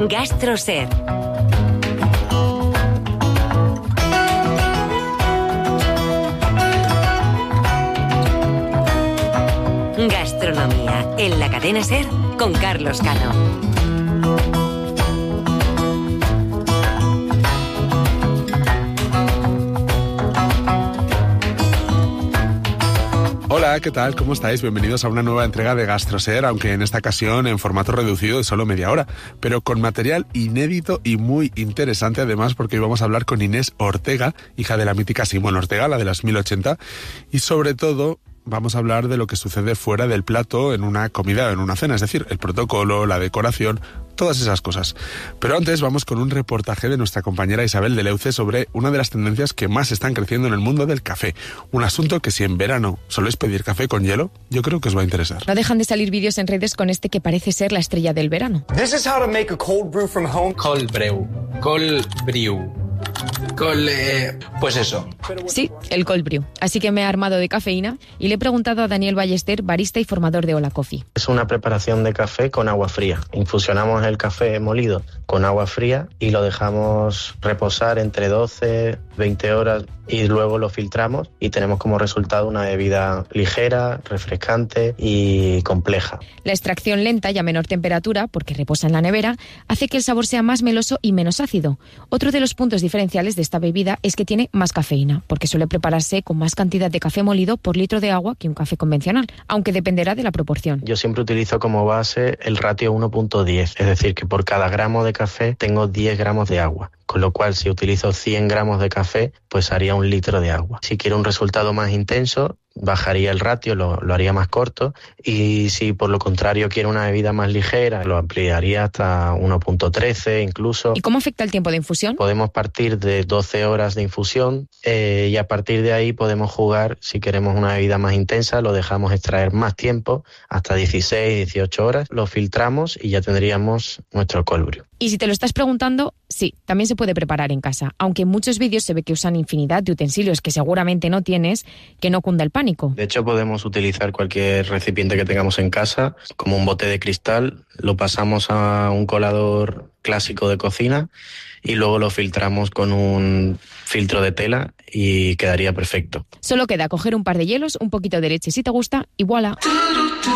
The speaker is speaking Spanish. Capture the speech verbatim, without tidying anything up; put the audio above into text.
GastroSer. Gastronomía en la cadena SER con Carlos Cano. Hola, ¿qué tal? ¿Cómo estáis? Bienvenidos a una nueva entrega de GastroSer, aunque en esta ocasión en formato reducido de solo media hora, pero con material inédito y muy interesante además, porque hoy vamos a hablar con Inés Ortega, hija de la mítica Simón Ortega, la de las mil ochenta, y sobre todo vamos a hablar de lo que sucede fuera del plato en una comida o en una cena, es decir, el protocolo, la decoración, todas esas cosas. Pero antes vamos con un reportaje de nuestra compañera Isabel de Leuce sobre una de las tendencias que más están creciendo en el mundo del café. Un asunto que si en verano soléis pedir café con hielo, yo creo que os va a interesar. No dejan de salir vídeos en redes con este que parece ser la estrella del verano. This is how to make a cold brew from home. Cold brew. Cold brew. Col, eh, pues eso. Sí, el cold brew. Así que me he armado de cafeína y le he preguntado a Daniel Ballester, barista y formador de Hola Coffee. Es una preparación de café con agua fría. Infusionamos el café molido con agua fría y lo dejamos reposar entre doce, veinte horas y luego lo filtramos y tenemos como resultado una bebida ligera, refrescante y compleja. La extracción lenta y a menor temperatura, porque reposa en la nevera, hace que el sabor sea más meloso y menos ácido. Otro de los puntos diferenciales de esta bebida es que tiene más cafeína, porque suele prepararse con más cantidad de café molido por litro de agua que un café convencional, aunque dependerá de la proporción. Yo siempre utilizo como base el ratio uno punto diez, es decir, que por cada gramo de café tengo diez gramos de agua. Con lo cual, si utilizo cien gramos de café, pues haría un litro de agua. Si quiero un resultado más intenso, bajaría el ratio, lo, lo haría más corto. Y si por lo contrario quiero una bebida más ligera, lo ampliaría hasta uno punto trece incluso. ¿Y cómo afecta el tiempo de infusión? Podemos partir de doce horas de infusión eh, y a partir de ahí podemos jugar. Si queremos una bebida más intensa, lo dejamos extraer más tiempo, hasta dieciséis, dieciocho horas. Lo filtramos y ya tendríamos nuestro cold brew. Y si te lo estás preguntando, sí, también se puede preparar en casa, aunque en muchos vídeos se ve que usan infinidad de utensilios que seguramente no tienes, que no cunda el pánico. De hecho, podemos utilizar cualquier recipiente que tengamos en casa, como un bote de cristal, lo pasamos a un colador clásico de cocina y luego lo filtramos con un filtro de tela y quedaría perfecto. Solo queda coger un par de hielos, un poquito de leche si te gusta y voilà.